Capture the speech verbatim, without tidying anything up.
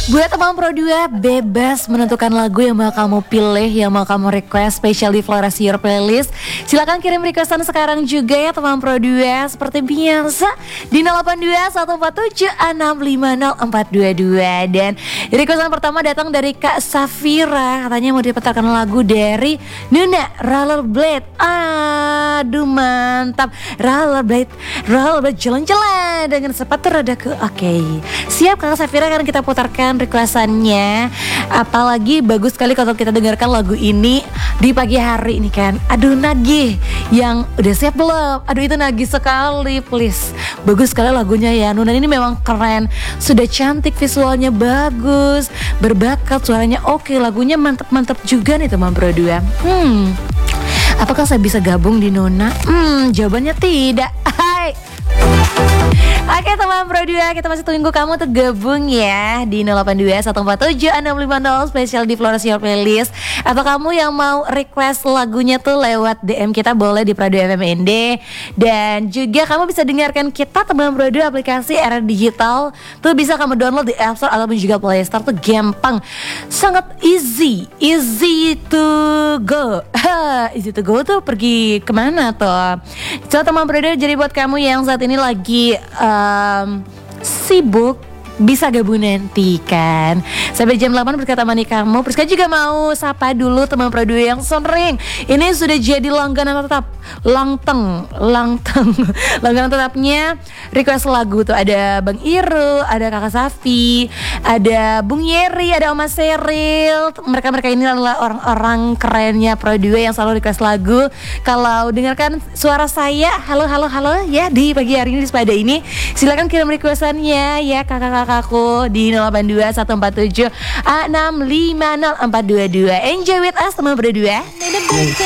Buat teman Pro dua, bebas menentukan lagu yang mau kamu pilih, yang mau kamu request, spesial di Florasi Your Playlist. Silakan kirim requestan sekarang juga ya teman Pro dua, seperti biasa di nol delapan dua satu empat tujuh enam lima nol empat dua dua. Dan requestan pertama datang dari Kak Safira, katanya mau diputarkan lagu dari Nuna, Rollerblade. Aduh mantap, Rollerblade, Rollerblade jalan-jalan dengan sepatu rodaku. Oke, siap Kak Safira, karena kita putarkan requestannya. Apalagi bagus sekali kalau kita dengarkan lagu ini di pagi hari ini kan. Aduh nagih, yang udah siap belum? Aduh itu nagih sekali, please. Bagus sekali lagunya ya, Nuna ini memang keren. Sudah cantik, visualnya bagus, berbakat, suaranya oke, lagunya mantep-mantep juga nih teman Pro dua. Hmm, apakah saya bisa gabung di Nona? Hmm, jawabannya tidak. Hai. Oke teman Pro dua, kita masih tunggu kamu untuk gabung ya di nol delapan dua satu empat tujuh enam lima nol spesial di Florasi Your Playlist. Atau kamu yang mau request lagunya tuh lewat D M kita boleh di Prado F M N D. Dan juga kamu bisa dengarkan kita teman Pro dua aplikasi era digital. Tuh bisa kamu download di App Store ataupun juga Play Store, tuh gampang. Sangat easy, easy to go. Easy to go tuh pergi kemana tuh? So teman Pro dua, jadi buat kamu yang saat ini lagi um, sibuk, bisa gabung nanti kan sampai jam delapan berkata mani kamu. Priska juga mau sapa dulu teman Pro dua yang sering ini sudah jadi langganan tetap, langteng, langteng langganan tetapnya request lagu tuh. Ada Bang Iru, ada Kakak Safi, ada Bung Yeri, ada Oma Seril. Mereka-mereka ini adalah orang-orang kerennya Pro dua yang selalu request lagu. Kalau dengarkan suara saya, halo halo halo ya di pagi hari ini di Sepada ini, silakan kirim requestannya ya kakak-kakakku di nol delapan dua satu empat tujuh enam lima nol empat dua dua. Enjoy with us teman Pro dua.